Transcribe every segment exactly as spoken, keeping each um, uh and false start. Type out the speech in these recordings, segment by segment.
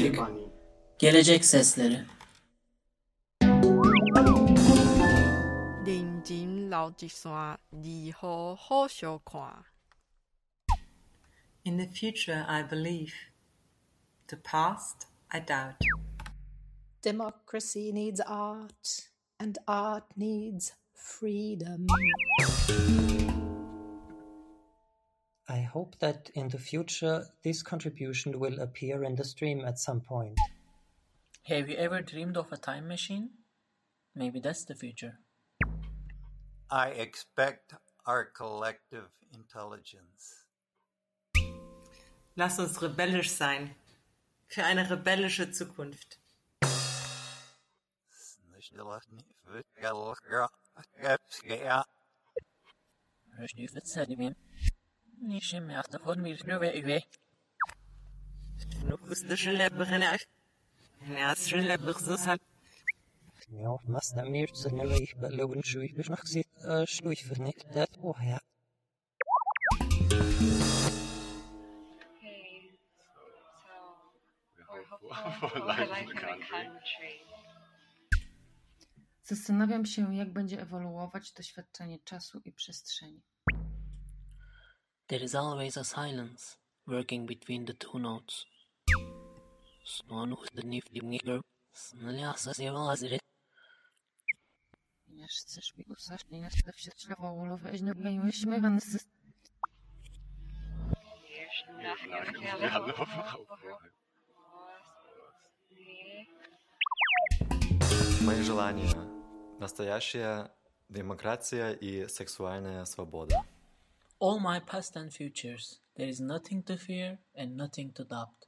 Işık. Gelecek sesleri. 认真留一线，二好好相看。 In the future, I believe. The past, I doubt. Democracy needs art, and art needs freedom. I hope that in the future this contribution will appear in the stream at some point. Have you ever dreamed of a time machine? Maybe that's the future. I expect our collective intelligence. Lass uns rebellisch sein. Für eine rebellische Zukunft. Ja, mas det er mer sånn at jeg bare loven sju i snakke sitt slui for nikt det og her. Zastanawiam się, jak będzie ewoluować doświadczenie czasu i przestrzeni. There is always a silence working between the two notes. Nie chcesz mi usłyszeć, nie chcesz się trzeba weź na moim śmiewany system. Мои желания – настоящая демократия и сексуальная свобода. All my past and futures. There is nothing to fear and nothing to doubt.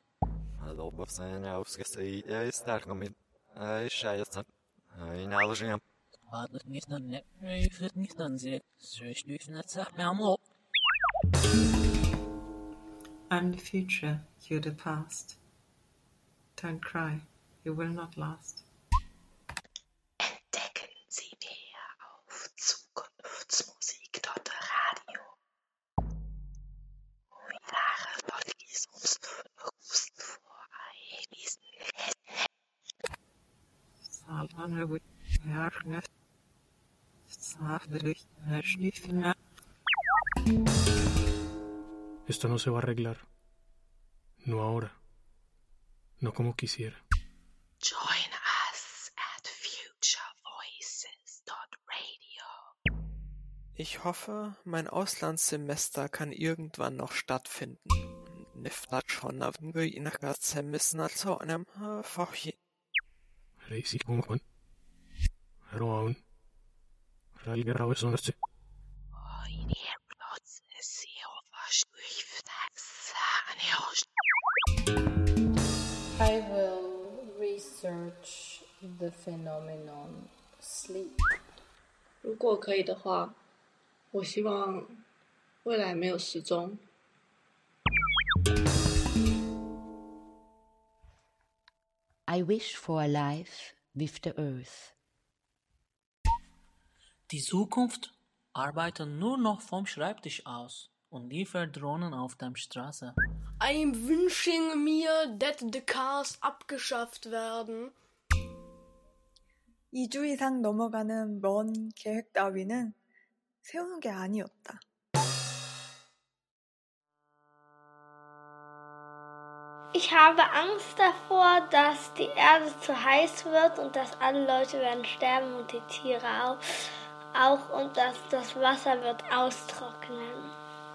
I'm the future, you're the past. Don't cry, you will not last. Entdecken Sie mehr auf Zukunftsmusik dot radio. Ware Volkisums Rust vor Eisen. Salvane with Herrschner. Safdrich Herrschniffner. Esto no se va a arreglar. No ahora. No como quisiera. Join us at future voices dot radio. Ich hoffe, mein Auslandssemester kann irgendwann noch stattfinden. Niftat schon auf den Gehirnachgatzemissen also einem Fachje. Reisi kungen. Roaun. Ralgerau ist sonst. I will research the phenomenon sleep. 如果可以的话，我希望未来没有时钟。 I wish for a life with the earth. Die Zukunft arbeitet nur noch vom Schreibtisch aus und liefert Drohnen auf der Straße. I'm wishing mir that the cars abgeschafft werden. 이 주 이상 넘어가는 먼 계획 따위는 세우는 게 아니었다. Ich habe Angst davor, dass die Erde zu heiß wird und dass alle Leute werden sterben und die Tiere auch, auch und dass das Wasser wird austrocknen.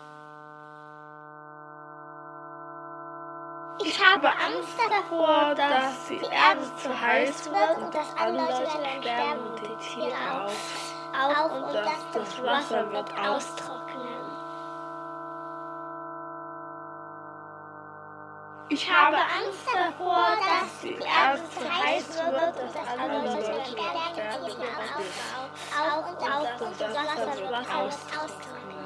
Ich habe Angst davor, dass die Erde zu heiß wird und dass alle Leute werden sterben und die Tiere auch, auch und dass das Wasser wird austrocknen. Ich habe Angst davor, dass die Erde zu heiß wird und dass alle Leute werden sterben und die Tiere auch, auch und dass das Wasser wird austrocknen.